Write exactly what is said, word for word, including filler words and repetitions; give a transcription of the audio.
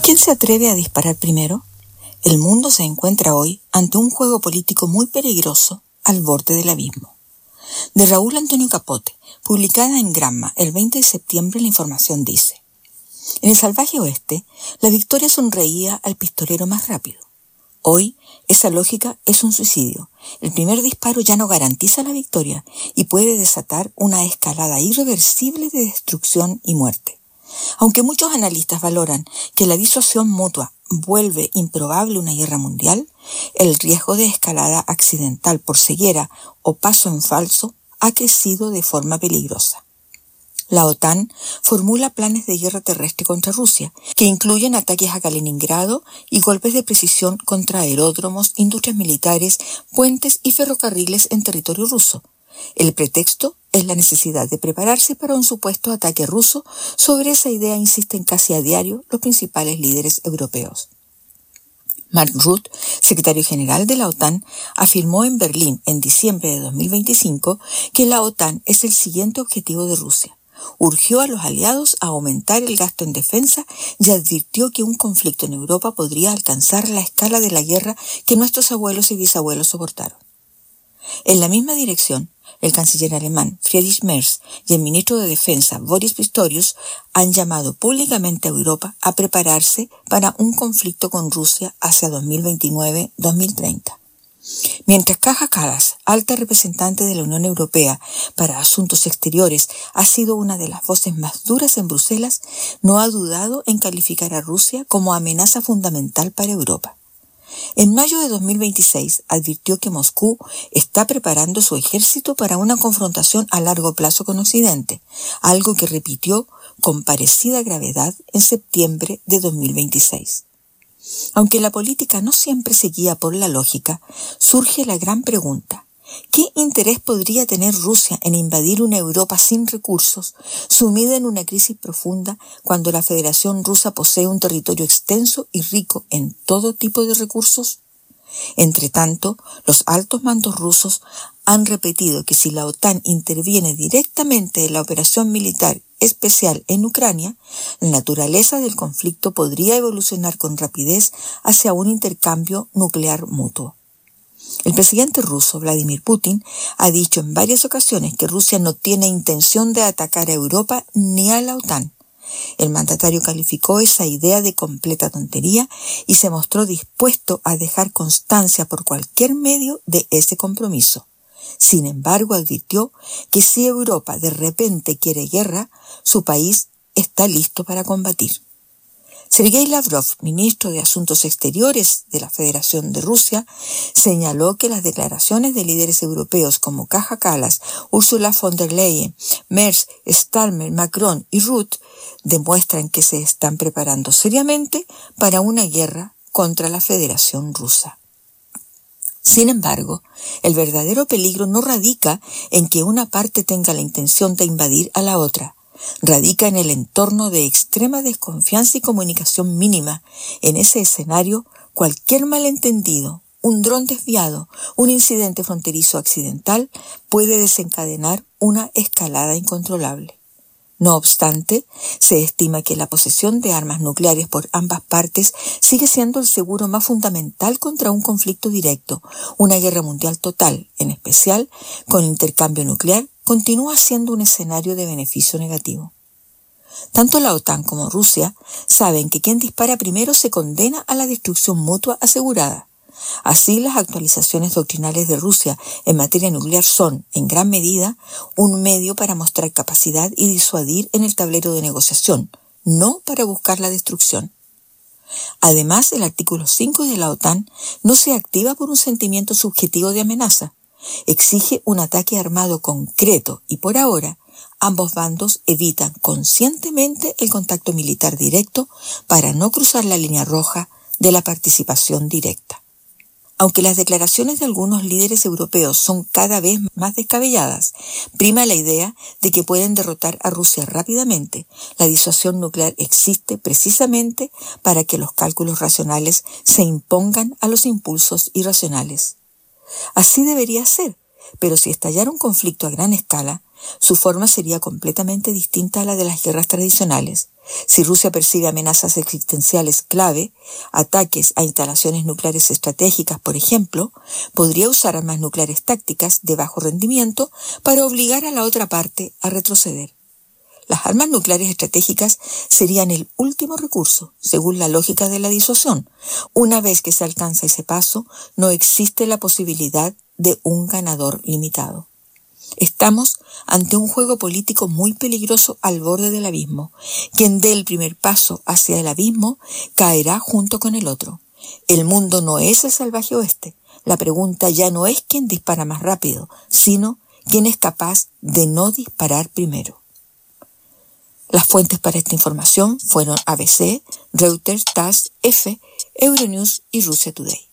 ¿Quién se atreve a disparar primero? El mundo se encuentra hoy ante un juego político muy peligroso al borde del abismo. De Raúl Antonio Capote, publicada en Gramma el veinte de septiembre, la información dice: en el salvaje oeste, la victoria sonreía al pistolero más rápido. Hoy, esa lógica es un suicidio. El primer disparo ya no garantiza la victoria y puede desatar una escalada irreversible de destrucción y muerte. Aunque muchos analistas valoran que la disuasión mutua vuelve improbable una guerra mundial, el riesgo de escalada accidental por ceguera o paso en falso ha crecido de forma peligrosa. La OTAN formula planes de guerra terrestre contra Rusia, que incluyen ataques a Kaliningrado y golpes de precisión contra aeródromos, industrias militares, puentes y ferrocarriles en territorio ruso. El pretexto es la necesidad de prepararse para un supuesto ataque ruso. Sobre esa idea insisten casi a diario los principales líderes europeos. Mark Rutte, secretario general de la OTAN, afirmó en Berlín en diciembre de dos mil veinticinco que la OTAN es el siguiente objetivo de Rusia. Urgió a los aliados a aumentar el gasto en defensa y advirtió que un conflicto en Europa podría alcanzar la escala de la guerra que nuestros abuelos y bisabuelos soportaron. En la misma dirección, el canciller alemán Friedrich Merz y el ministro de Defensa Boris Pistorius han llamado públicamente a Europa a prepararse para un conflicto con Rusia hacia dos mil veintinueve a dos mil treinta. Mientras Kaja Kallas, alta representante de la Unión Europea para Asuntos Exteriores, ha sido una de las voces más duras en Bruselas, no ha dudado en calificar a Rusia como amenaza fundamental para Europa. En mayo de dos mil veintiséis advirtió que Moscú está preparando su ejército para una confrontación a largo plazo con Occidente, algo que repitió con parecida gravedad en septiembre de dos mil veintiséis. Aunque la política no siempre se guía por la lógica, surge la gran pregunta: ¿qué interés podría tener Rusia en invadir una Europa sin recursos, sumida en una crisis profunda, cuando la Federación Rusa posee un territorio extenso y rico en todo tipo de recursos? Entre tanto, los altos mandos rusos han repetido que si la OTAN interviene directamente en la operación militar especial en Ucrania, la naturaleza del conflicto podría evolucionar con rapidez hacia un intercambio nuclear mutuo. El presidente ruso, Vladimir Putin, ha dicho en varias ocasiones que Rusia no tiene intención de atacar a Europa ni a la OTAN. El mandatario calificó esa idea de completa tontería y se mostró dispuesto a dejar constancia por cualquier medio de ese compromiso. Sin embargo, advirtió que si Europa de repente quiere guerra, su país está listo para combatir. Sergei Lavrov, ministro de Asuntos Exteriores de la Federación de Rusia, señaló que las declaraciones de líderes europeos como Kaja Kallas, Ursula von der Leyen, Merz, Steinmeier, Macron y Rutte demuestran que se están preparando seriamente para una guerra contra la Federación Rusa. Sin embargo, el verdadero peligro no radica en que una parte tenga la intención de invadir a la otra. Radica en el entorno de extrema desconfianza y comunicación mínima. En ese escenario, cualquier malentendido, un dron desviado, un incidente fronterizo accidental puede desencadenar una escalada incontrolable. No obstante, se estima que la posesión de armas nucleares por ambas partes sigue siendo el seguro más fundamental contra un conflicto directo. Una guerra mundial total, en especial con intercambio nuclear, continúa siendo un escenario de beneficio negativo. Tanto la OTAN como Rusia saben que quien dispara primero se condena a la destrucción mutua asegurada. Así, las actualizaciones doctrinales de Rusia en materia nuclear son, en gran medida, un medio para mostrar capacidad y disuadir en el tablero de negociación, no para buscar la destrucción. Además, el artículo cinco de la OTAN no se activa por un sentimiento subjetivo de amenaza. Exige un ataque armado concreto y, por ahora, ambos bandos evitan conscientemente el contacto militar directo para no cruzar la línea roja de la participación directa. Aunque las declaraciones de algunos líderes europeos son cada vez más descabelladas, prima la idea de que pueden derrotar a Rusia rápidamente. La disuasión nuclear existe precisamente para que los cálculos racionales se impongan a los impulsos irracionales. Así debería ser, pero si estallara un conflicto a gran escala, Su forma sería completamente distinta a la de las guerras tradicionales. Si Rusia persigue amenazas existenciales clave, ataques a instalaciones nucleares estratégicas, por ejemplo, podría usar armas nucleares tácticas de bajo rendimiento para obligar a la otra parte a retroceder. Las armas nucleares estratégicas serían el último recurso, según la lógica de la disuasión. Una vez que se alcanza ese paso, no existe la posibilidad de un ganador limitado. Estamos ante un juego político muy peligroso al borde del abismo. Quien dé el primer paso hacia el abismo caerá junto con el otro. El mundo no es el salvaje oeste. La pregunta ya no es quién dispara más rápido, sino quién es capaz de no disparar primero. Las fuentes para esta información fueron A B C, Reuters, TASS, EFE, Euronews y Russia Today.